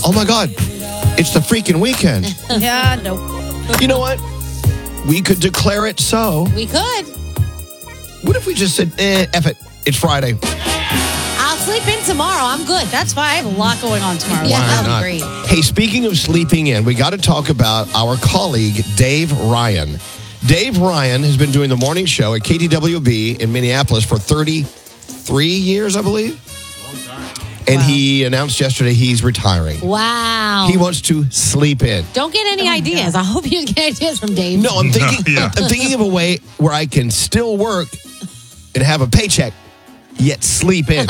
Oh my God, it's the freaking weekend. Yeah, nope. You know what? We could declare it so. We could. What if we just said, F it, it's Friday? I'll sleep in tomorrow. I'm good. That's fine. I have a lot going on tomorrow. Yeah. Why That'll not? be great. Hey, speaking of sleeping in, we got to talk about our colleague, Dave Ryan. Dave Ryan has been doing the morning show at KTWB in Minneapolis for 33 years, I believe. And he announced yesterday he's retiring. Wow. He wants to sleep in. Don't get any ideas. I hope you get ideas from Dave. No, I'm thinking I'm thinking of a way where I can still work and have a paycheck, yet sleep in.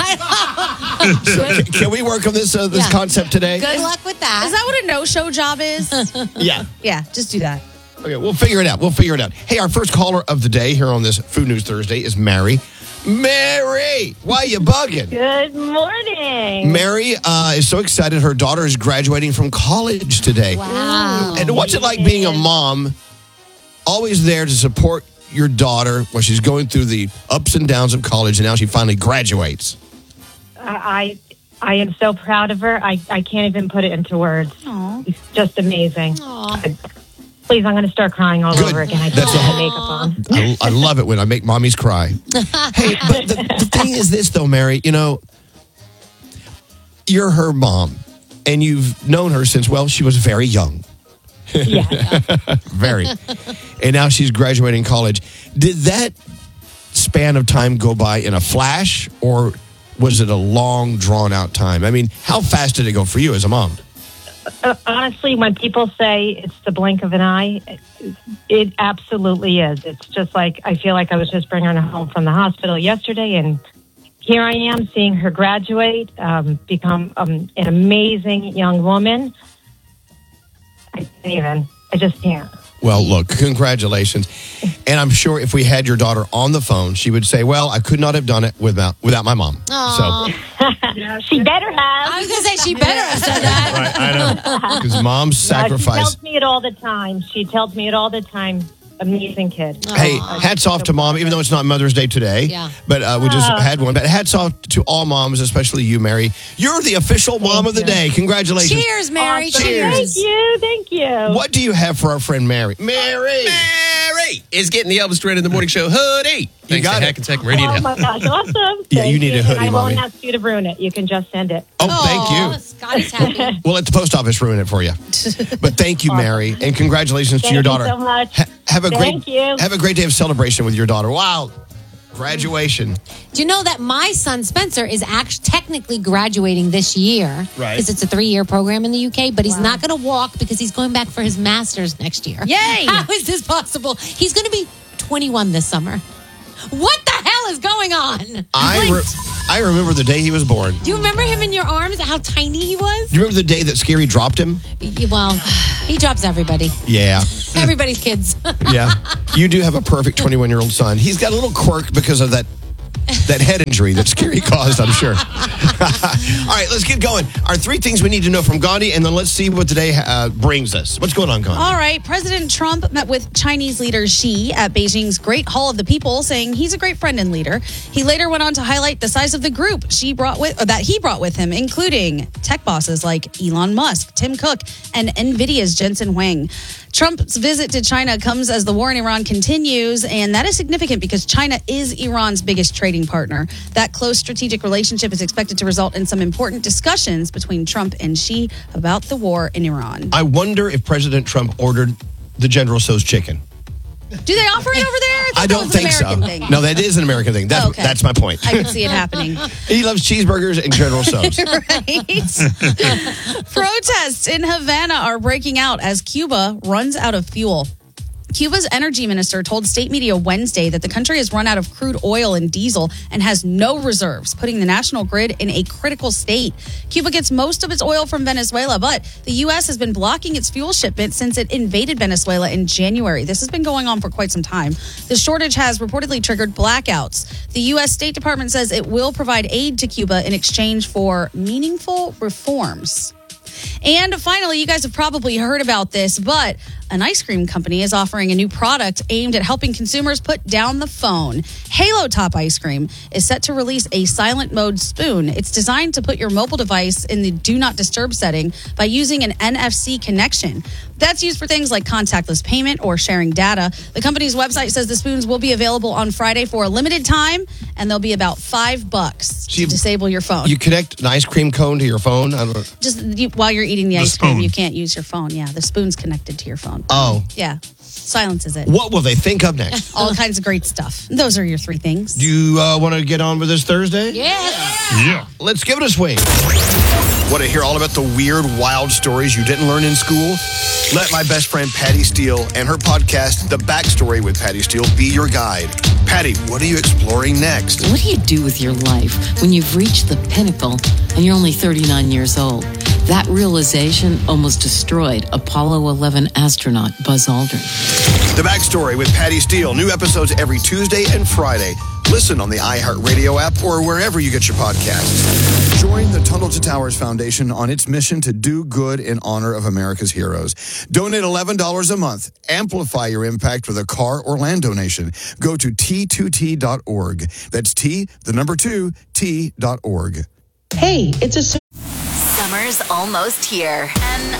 So can we work on this concept today? Good luck with that. Is that what a no-show job is? Yeah. Yeah, just do that. Okay, we'll figure it out. Hey, our first caller of the day here on this Food News Thursday is Mary. Mary, why are you bugging? Good morning. Mary is so excited. Her daughter is graduating from college today. Wow. And what's it like being a mom, always there to support your daughter when she's going through the ups and downs of college, and now she finally graduates? I am so proud of her. I can't even put it into words. Aww. It's just amazing. Aww. Please, I'm going to start crying all Good. over again. I That's just put makeup on. I love it when I make mommies cry. Hey, but the thing is this, though, Mary, you know, you're her mom, and you've known her since, well, she was very young. Yeah. Very. And now she's graduating college. Did that span of time go by in a flash, or was it a long, drawn-out time? I mean, how fast did it go for you as a mom? Honestly, when people say it's the blink of an eye, it absolutely is. It's just like, I feel like I was just bringing her home from the hospital yesterday, and here I am seeing her graduate, become an amazing young woman. I just can't. Well, look, congratulations. And I'm sure if we had your daughter on the phone, she would say, well, I could not have done it without my mom. Aww. She better have. I was going to say she better have said that. Right, I know. Because mom's She sacrifice. tells me it all the time. Amazing kid. Hey, hats off to mom, even though it's not Mother's Day today. Yeah. But we just had one. But hats off to all moms, especially you, Mary. You're the official mom of the day. Congratulations. Cheers, Mary. Awesome. Cheers. Thank you. What do you have for our friend Mary? Mary is getting the Elvis Duran in the Morning Show hoodie. Thanks got to it. Hackensack Radio. Oh my gosh, awesome. Yeah, you Thank need a hoodie, and I Mommy. won't ask you to ruin it. You can just send it. Oh, thank you. Scotty's happy. We'll let the post office ruin it for you. But thank you, Mary, and congratulations to Thank your you daughter. so much. Have a Thank you. Have a great day of celebration with your daughter. Wow, graduation. Do you know that my son Spencer is actually technically graduating this year? Right. Because it's a 3-year program in the UK, but he's not going to walk because he's going back for his master's next year. Yay! How is this possible? He's going to be 21 this summer. What the hell is going on? I remember the day he was born. Do you remember him in your arms? How tiny he was? Do you remember the day that Scary dropped him? Well, he drops everybody. Yeah. Everybody's kids. Yeah. You do have a perfect 21-year-old son. He's got a little quirk because of that head injury that Scary caused, I'm sure. All right, let's get going. Our 3 things we need to know from Gandhi, and then let's see what today brings us. What's going on, Gandhi? All right. President Trump met with Chinese leader Xi at Beijing's Great Hall of the People, saying he's a great friend and leader. He later went on to highlight the size of the group he brought with him, including tech bosses like Elon Musk, Tim Cook, and NVIDIA's Jensen Huang. Trump's visit to China comes as the war in Iran continues, and that is significant because China is Iran's biggest trading partner. That close strategic relationship is expected to result in some important discussions between Trump and Xi about the war in Iran. I wonder if President Trump ordered the General Tso's chicken. Do they offer it over there? I don't think so. Thing. No, that is an American thing. That's my point. I can see it happening. He loves cheeseburgers and General Tso's. Right. Protests in Havana are breaking out as Cuba runs out of fuel. Cuba's energy minister told state media Wednesday that the country has run out of crude oil and diesel and has no reserves, putting the national grid in a critical state. Cuba gets most of its oil from Venezuela, but the U.S. has been blocking its fuel shipment since it invaded Venezuela in January. This has been going on for quite some time. The shortage has reportedly triggered blackouts. The U.S. State Department says it will provide aid to Cuba in exchange for meaningful reforms. And finally, you guys have probably heard about this, but an ice cream company, is offering a new product aimed at helping consumers put down the phone. Halo Top Ice Cream is set to release a silent mode spoon. It's designed to put your mobile device in the do not disturb setting by using an NFC connection. That's used for things like contactless payment or sharing data. The company's website says the spoons will be available on Friday for a limited time, and they'll be about $5 to disable your phone. You connect an ice cream cone to your phone? I don't know. Just while you're eating the ice cream, you can't use your phone. Yeah, the spoon's connected to your phone. Oh. Yeah, silences it. What will they think of next? All kinds of great stuff. Those are your 3 things. Do you want to get on with this Thursday? Yeah. Let's give it a swing. Want to hear all about the weird, wild stories you didn't learn in school? Let my best friend Patty Steele and her podcast, The Backstory with Patty Steele, be your guide. Patty, what are you exploring next? What do you do with your life when you've reached the pinnacle and you're only 39 years old? That realization almost destroyed Apollo 11 astronaut Buzz Aldrin. The Backstory with Patty Steele. New episodes every Tuesday and Friday. Listen on the iHeartRadio app or wherever you get your podcasts. Join the Tunnel to Towers Foundation on its mission to do good in honor of America's heroes. Donate $11 a month. Amplify your impact with a car or land donation. Go to T2T.org. That's T2T.org. Hey, it's a Summer's almost here, and